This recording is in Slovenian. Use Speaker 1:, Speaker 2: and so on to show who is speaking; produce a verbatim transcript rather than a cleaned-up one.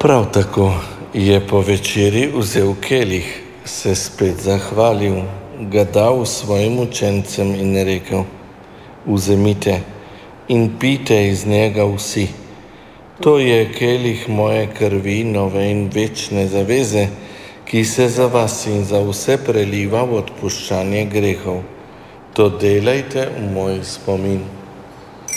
Speaker 1: Prav tako je po večeri vzel kelih, se spet zahvalil, ga dal svojim učencem in rekel: Vzemite in pijte iz njega vsi. To je kelih moje krvi, nove in večne zaveze, ki se za vas in za vse preliva v odpuščanje grehov. To delajte v moj spomin.